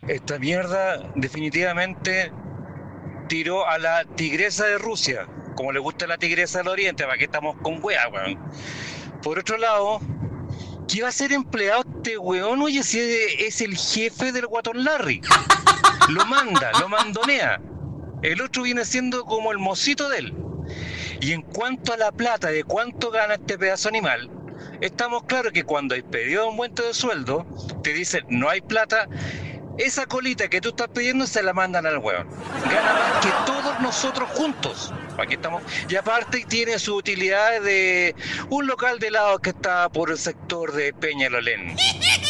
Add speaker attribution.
Speaker 1: Esta mierda definitivamente tiró a la tigresa de Rusia, como le gusta la tigresa del Oriente, para que estamos con weá, weón. Por otro lado, ¿qué va a ser empleado este weón? Oye, si es el jefe del guatón Larry. Lo manda, lo mandonea. El otro viene siendo como el mocito de él. Y en cuanto a la plata, de cuánto gana este pedazo animal, estamos claros que cuando hay pedido de aumento de sueldo, te dicen no hay plata, esa colita que tú estás pidiendo se la mandan al hueón. Gana más que todos nosotros juntos. Aquí estamos. Y aparte tiene su utilidad de un local de helado que está por el sector de Peñalolén.